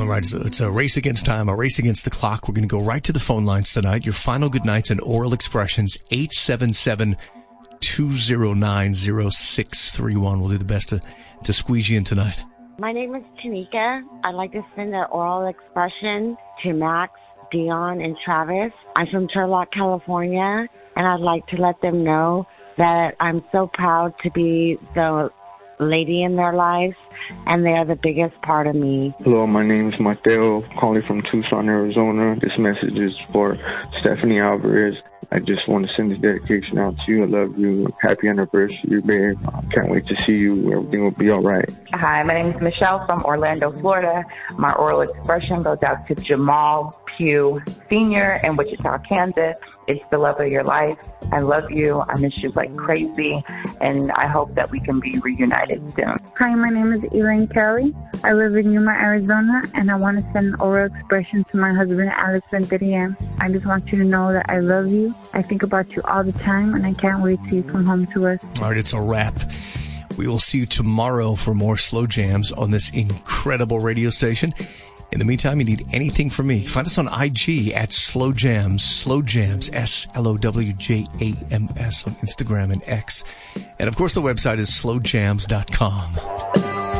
All right, so it's a race against time, a race against the clock. We're going to go right to the phone lines tonight. Your final good nights and oral expressions, 877-209-0631. We'll do the best to squeeze you in tonight. My name is Tanika. I'd like to send an oral expression to Max, Dion, and Travis. I'm from Turlock, California, and I'd like to let them know that I'm so proud to be the lady in their lives, and they are the biggest part of me. Hello, my name is Mateo, calling from Tucson, Arizona. This message is for Stephanie Alvarez. I just want to send this dedication out to you. I love you. Happy anniversary, babe. Can't wait to see you. Everything will be all right. Hi, my name is Michelle from Orlando, Florida. My oral expression goes out to Jamal Pugh Sr. in Wichita, Kansas. It's the love of your life. I love you. I miss you like crazy, and I hope that we can be reunited soon. Hi, my name is Elaine Kelly. I live in Yuma, Arizona, and I want to send an oral expression to my husband, Alex Venderia. I just want you to know that I love you. I think about you all the time, and I can't wait till you come home to us. All right, it's a wrap. We will see you tomorrow for more Slow Jams on this incredible radio station. In the meantime, you need anything from me, find us on IG at Slow Jams, SLOWJAMS on Instagram and X. And of course, the website is slowjams.com.